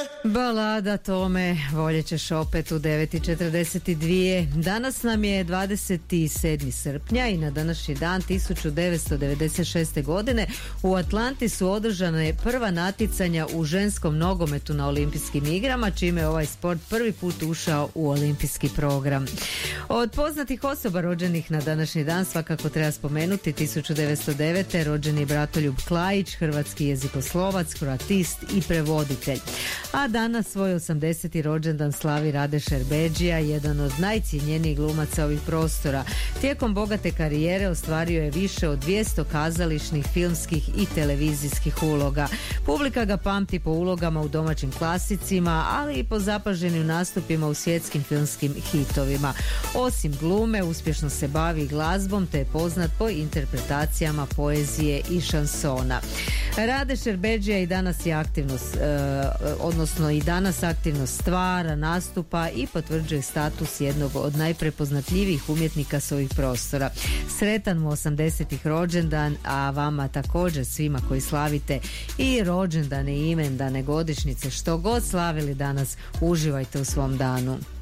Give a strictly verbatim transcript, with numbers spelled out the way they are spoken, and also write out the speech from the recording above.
Balada Tome, voljet ćeš opet u devet i četrdeset dvije. Danas nam je dvadeset sedmog srpnja i na današnji dan tisuću devetsto devedeset šeste. godine u Atlanti su održane prva natjecanja u ženskom nogometu na olimpijskim igrama, čime je ovaj sport prvi put ušao u olimpijski program. Od poznatih osoba rođenih na današnji dan svakako treba spomenuti tisuću devetsto devete. rođen je Bratoljub Klajić, hrvatski jezikoslovac, kroatist i prevoditelj. A danas svoj osamdeseti rođendan slavi Rade Šerbedžija, jedan od najcijenjenijih glumaca ovih prostora. Tijekom bogate karijere ostvario je više od dvjesto kazališnih, filmskih i televizijskih uloga. Publika ga pamti po ulogama u domaćim klasicima, ali i po zapaženim nastupima u svjetskim filmskim hitovima. Osim glume, uspješno se bavi glazbom, te je poznat po interpretacijama poezije i šansona. Rade Šerbedžija i danas je aktivno, e, odnosno i danas aktivno stvara, nastupa i potvrđuje status jednog od najprepoznatljivijih umjetnika s ovih prostora. Sretan mu osamdesetih rođendan, a vama također svima koji slavite i rođendane, imendane, godišnjice, što god slavili danas, uživajte u svom danu.